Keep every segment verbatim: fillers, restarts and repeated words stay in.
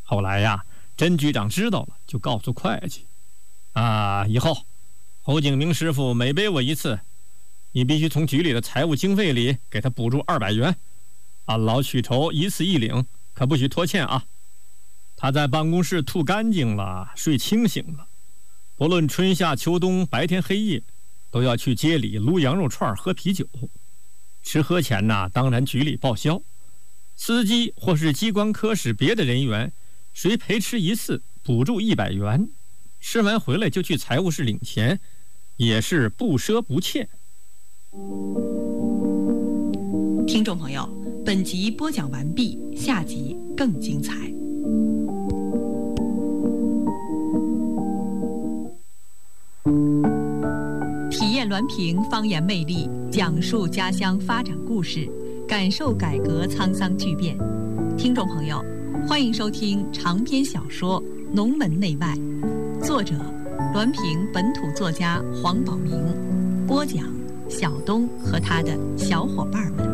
后来呀，甄局长知道了，就告诉会计，啊，以后侯景明师傅每背我一次，你必须从局里的财务经费里给他补助二百元，按劳取酬，一次一领，可不许拖欠啊。他在办公室吐干净了，睡清醒了，不论春夏秋冬，白天黑夜，都要去街里撸羊肉串，喝啤酒。吃喝钱呐，当然局里报销。司机或是机关科室别的人员，谁陪吃一次，补助一百元。吃完回来就去财务室领钱，也是不赊不欠。 听众朋友，本集播讲完毕，下集更精彩。体验滦平方言魅力，讲述家乡发展故事，感受改革沧桑巨变。听众朋友，欢迎收听长篇小说《农门内外》，作者滦平本土作家黄宝明，播讲小东和他的小伙伴们。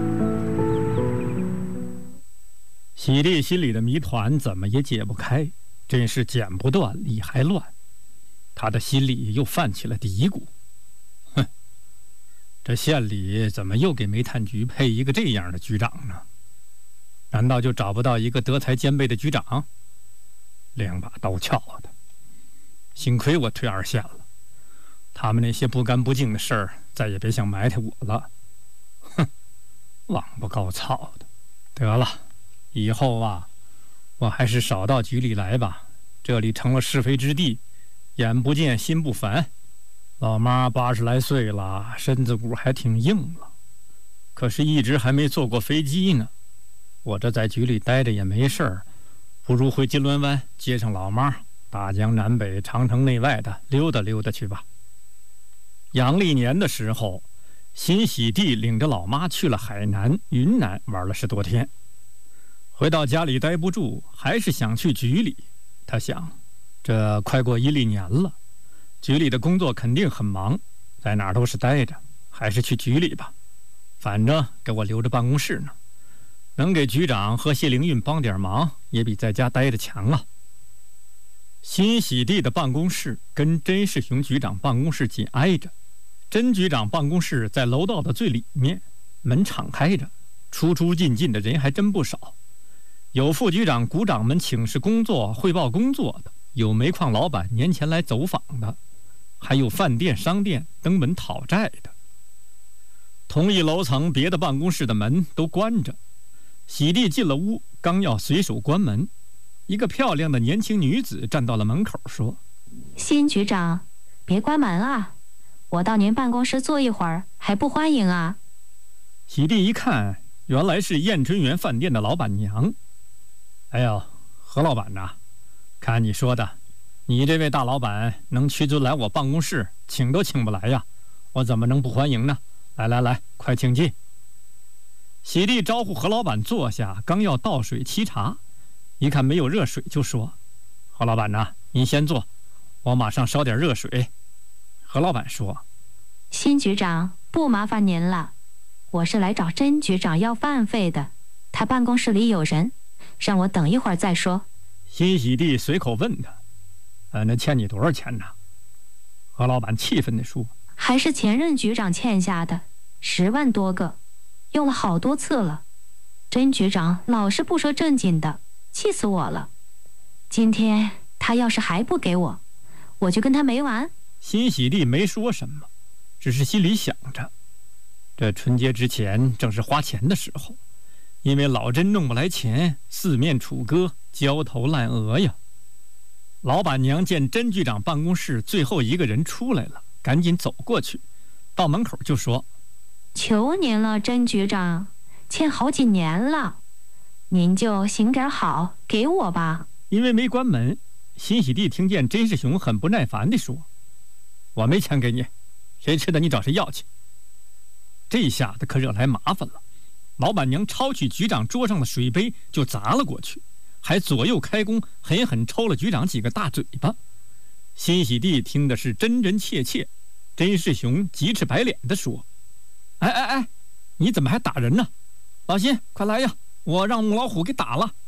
喜弟心里的谜团怎么也解不开，真是剪不断理还乱。他的心里又泛起了嘀咕，哼，这县里怎么又给煤炭局配一个这样的局长呢？难道就找不到一个德才兼备的局长？两把刀撬的，幸亏我退二线了，他们那些不干不净的事儿再也别想埋汰我了。哼，枉不高操的。得了，以后啊，我还是少到局里来吧，这里成了是非之地，眼不见心不烦。老妈八十来岁了，身子骨还挺硬了，可是一直还没坐过飞机呢。我这在局里待着也没事儿，不如回金銮湾接上老妈，大江南北长城内外的溜达溜达去吧。阳历年的时候，辛喜弟领着老妈去了海南、云南玩了十多天，回到家里待不住，还是想去局里。他想，这快过阴历年了，局里的工作肯定很忙，在哪儿都是待着，还是去局里吧，反正给我留着办公室呢，能给局长和谢灵运帮点忙，也比在家待着强啊。辛喜弟的办公室跟甄世雄局长办公室紧挨着，甄局长办公室在楼道的最里面，门敞开着，出出进进的人还真不少，有副局长、股长们请示工作、汇报工作的，有煤矿老板年前来走访的，还有饭店、商店登门讨债的。同一楼层别的办公室的门都关着，喜弟进了屋，刚要随手关门，一个漂亮的年轻女子站到了门口说： 辛局长，别关门啊，我到您办公室坐一会儿还不欢迎啊。 喜弟一看，原来是燕春园饭店的老板娘。哎呦，何老板呐，看你说的，你这位大老板能屈尊来我办公室，请都请不来呀，我怎么能不欢迎呢？来来来，快请进。喜弟招呼何老板坐下，刚要倒水沏茶，一看没有热水，就说：何老板呐，您先坐，我马上烧点热水。何老板说： 辛局长，不麻烦您了，我是来找甄局长要饭费的，他办公室里有人，让我等一会儿再说。 辛喜弟随口问他：呃，那欠你多少钱呢？何老板气愤地说： 还是前任局长欠下的，十万多个，用了好多次了。甄局长老是不说正经的，气死我了。今天他要是还不给我，我就跟他没完。 辛喜弟没说什么，只是心里想着，这春节之前正是花钱的时候，因为老甄弄不来钱，四面楚歌，焦头烂额呀。老板娘见甄局长办公室最后一个人出来了，赶紧走过去，到门口就说： 求您了，甄局长，欠好几年了，您就行点好给我吧。 因为没关门，辛喜弟听见甄世雄很不耐烦地说：我没钱给你，谁吃的你找谁要去。这下子可惹来麻烦了，老板娘抄起局长桌上的水杯就砸了过去，还左右开弓，狠狠抽了局长几个大嘴巴。辛喜弟听的是真真切切，甄世雄急赤白脸地说：哎哎哎，你怎么还打人呢？老辛，快来呀，我让母老虎给打了。